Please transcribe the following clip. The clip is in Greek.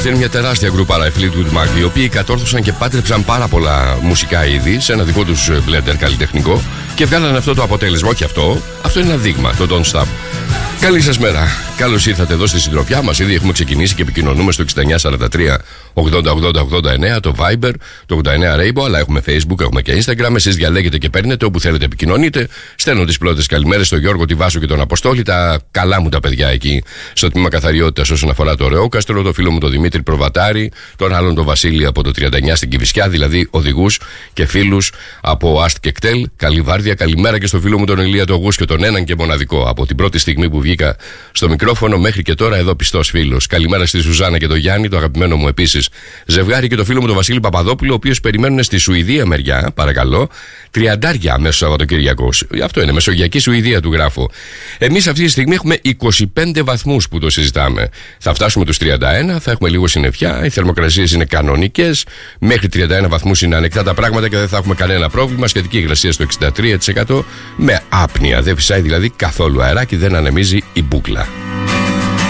Αυτή είναι μια τεράστια γκρουπάρα, Fleetwood Mac, οι οποίοι κατόρθωσαν και πάτρεψαν πάρα πολλά μουσικά είδη σε ένα δικό τους blender καλλιτεχνικό και βγάλαν αυτό το αποτέλεσμα. Όχι αυτό, αυτό είναι ένα δείγμα, το Don't Stop. Καλή σας μέρα. Καλώς ήρθατε εδώ στη συντροφιά μας. Ήδη έχουμε ξεκινήσει και επικοινωνούμε στο 6943 808089, το Viber, το 89 Rainbow, αλλά έχουμε Facebook, έχουμε και Instagram. Εσείς διαλέγετε και παίρνετε όπου θέλετε, επικοινωνείτε. Στέλνω τις πρώτες καλημέρες στον Γιώργο, τη Βάσο και τον Αποστόλη, τα καλά μου τα παιδιά εκεί στο τμήμα καθαριότητας όσον αφορά το Ρεόκαστρο, το φίλο μου τον Δημήτρη Προβατάρη, τον άλλον τον Βασίλη από το 39 στην Κηφισιά, δηλαδή οδηγούς και φίλους από Αστ και Κτέλ. Καλή βάρδια, καλημέρα και στο φίλο μου τον Ηλία τον Γούσκιο, τον έναν και μοναδικό. Από την πρώτη στιγμή που βγήκα στο μικρόφωνο μέχρι και τώρα εδώ πιστός φίλος. Καλημέρα στη Σουζάνα και τον Γιάννη, το αγαπημένο μου επίσης ζευγάρι, και το φίλο μου τον Βασίλη Παπαδόπουλο, ο οποίος περιμένουν στη Σουηδία μεριά, παρακαλώ, 30 μέσα Σαββατοκύριακο. Αυτό είναι, Μεσογειακή Σουηδία του γράφω. Εμείς αυτή τη στιγμή έχουμε 25 βαθμούς που το συζητάμε. Θα φτάσουμε τους 31, θα έχουμε λίγο συννεφιά, οι θερμοκρασίες είναι κανονικές. Μέχρι 31 βαθμούς είναι ανεκτά τα πράγματα και δεν θα έχουμε κανένα πρόβλημα. Σχετική υγρασία στο 63% με άπνοια. Δεν φυσάει δηλαδή καθόλου αεράκι, δεν ανεμίζει η μπούκλα.